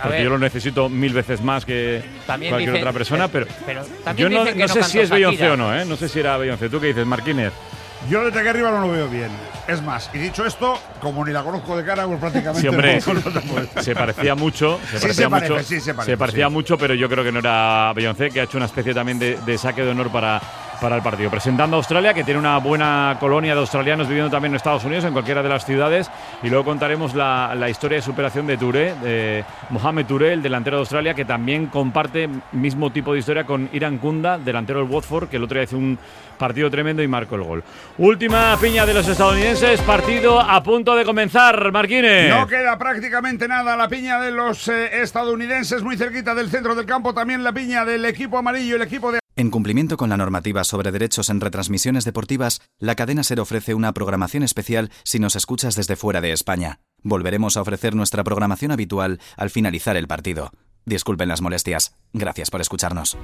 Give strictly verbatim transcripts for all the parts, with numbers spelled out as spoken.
porque ver, yo lo necesito mil veces más que cualquier dicen, otra persona, pero, pero, pero también yo no, dicen que no no sé si es Beyoncé Shakira. o no, ¿eh? No sé si era Beyoncé. ¿Tú qué dices, Marquínez? Yo desde aquí arriba no lo veo bien. Es más, y dicho esto, como ni la conozco de cara, pues prácticamente Sí, hombre, no, no te puedo- se parecía mucho, se Sí, parecía se parece, mucho, sí, se parece, parecía sí. mucho, pero yo creo que no era Beyoncé, que ha hecho una especie también de, de saque de honor para, para el partido. Presentando a Australia, que tiene una buena colonia de australianos viviendo también en Estados Unidos, en cualquiera de las ciudades, y luego contaremos la, la historia de superación de Touré, de Mohamed Touré, el delantero de Australia, que también comparte mismo tipo de historia con Iran Kunda, delantero del Watford, que el otro día hizo un partido tremendo y marcó el gol. Última piña de los estadounidenses, partido a punto de comenzar, Marquínez. No queda prácticamente nada. La piña de los eh, estadounidenses muy cerquita del centro del campo. También la piña del equipo amarillo, el equipo de... En cumplimiento con la normativa sobre derechos en retransmisiones deportivas, la cadena SER ofrece una programación especial si nos escuchas desde fuera de España. Volveremos a ofrecer nuestra programación habitual al finalizar el partido. Disculpen las molestias. Gracias por escucharnos.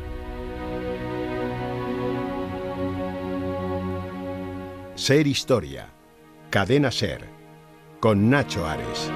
SER Historia, Cadena SER, con Nacho Ares.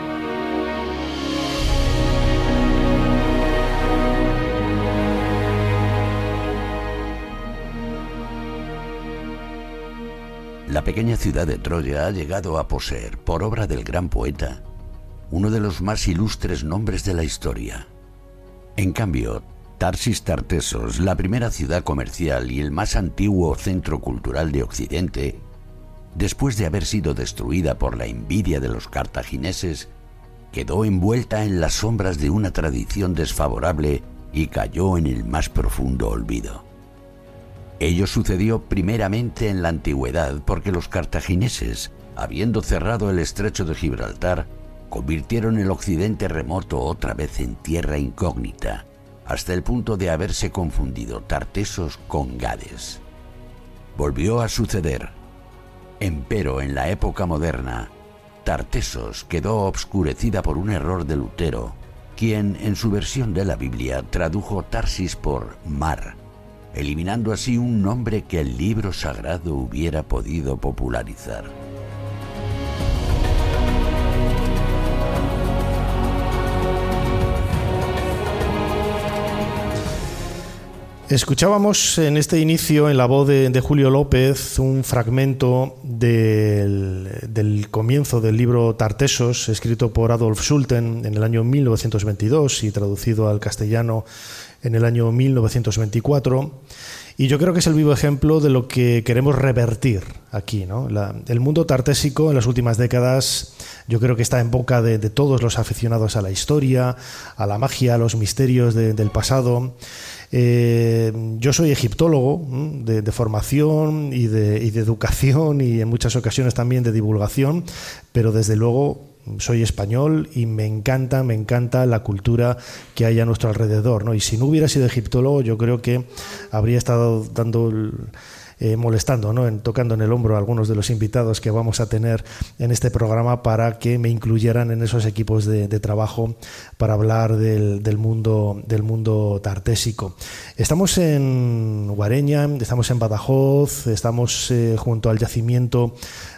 La pequeña ciudad de Troya ha llegado a poseer, por obra del gran poeta, uno de los más ilustres nombres de la historia. En cambio, Tarsis Tartessos, la primera ciudad comercial y el más antiguo centro cultural de Occidente, después de haber sido destruida por la envidia de los cartagineses, quedó envuelta en las sombras de una tradición desfavorable y cayó en el más profundo olvido. Ello sucedió primeramente en la antigüedad porque los cartagineses, habiendo cerrado el estrecho de Gibraltar, convirtieron el occidente remoto otra vez en tierra incógnita, hasta el punto de haberse confundido Tartessos con Gades. Volvió a suceder. Empero, en la época moderna, Tartessos quedó obscurecida por un error de Lutero, quien, en su versión de la Biblia, tradujo Tarsis por mar, eliminando así un nombre que el libro sagrado hubiera podido popularizar. Escuchábamos en este inicio, en la voz de, de Julio López, un fragmento del, del comienzo del libro Tartessos, escrito por Adolf Schulten en el año mil novecientos veintidós y traducido al castellano en el año mil novecientos veinticuatro. Y yo creo que es el vivo ejemplo de lo que queremos revertir aquí, ¿no? La, el mundo tartésico en las últimas décadas yo creo que está en boca de, de todos los aficionados a la historia, a la magia, a los misterios de, del pasado. Eh, yo soy egiptólogo de, de formación y de, y de educación y en muchas ocasiones también de divulgación, pero desde luego soy español y me encanta, me encanta la cultura que hay a nuestro alrededor, ¿no? Y si no hubiera sido egiptólogo, yo creo que habría estado dando... Eh, molestando, ¿no? en, tocando en el hombro a algunos de los invitados que vamos a tener en este programa para que me incluyeran en esos equipos de, de trabajo para hablar del, del, mundo, del mundo tartésico. Estamos en Guareña, estamos en Badajoz, estamos eh, junto al yacimiento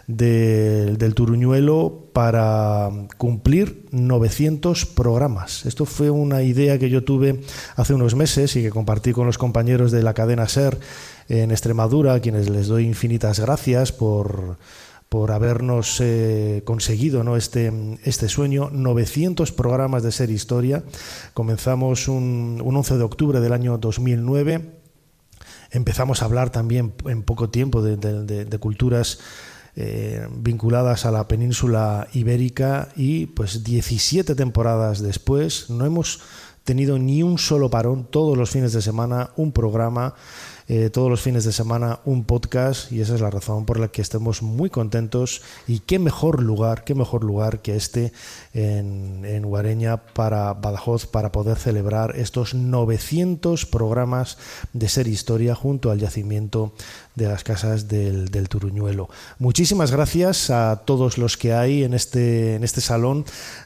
de, del Turuñuelo para cumplir novecientos programas. Esto fue una idea que yo tuve hace unos meses y que compartí con los compañeros de la cadena SER en Extremadura, a quienes les doy infinitas gracias por, por habernos eh, conseguido, ¿no? este, este sueño. novecientos programas de SER Historia. Comenzamos un, un once de octubre del año dos mil nueve. Empezamos a hablar también en poco tiempo de, de, de, de culturas eh, vinculadas a la península ibérica y pues diecisiete temporadas después no hemos tenido ni un solo parón. Todos los fines de semana un programa. Eh, todos los fines de semana un podcast, y esa es la razón por la que estemos muy contentos. Y qué mejor lugar, qué mejor lugar que este en, en Guareña para Badajoz para poder celebrar estos novecientos programas de SER Historia junto al yacimiento de las casas del, del Turuñuelo. Muchísimas gracias a todos los que hay en este, en este salón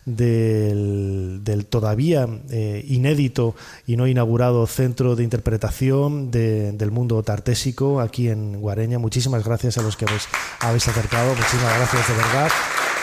del, del todavía eh, inédito y no inaugurado Centro de Interpretación de, del Mundo Tartésico aquí en Guareña. Muchísimas gracias a los que habéis, habéis acercado, muchísimas gracias de verdad.